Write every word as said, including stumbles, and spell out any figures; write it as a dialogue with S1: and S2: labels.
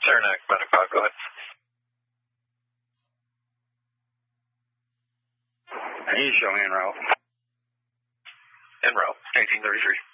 S1: Saranac, Medic five, go ahead.
S2: And you show me en route.
S1: En route, eighteen thirty-three.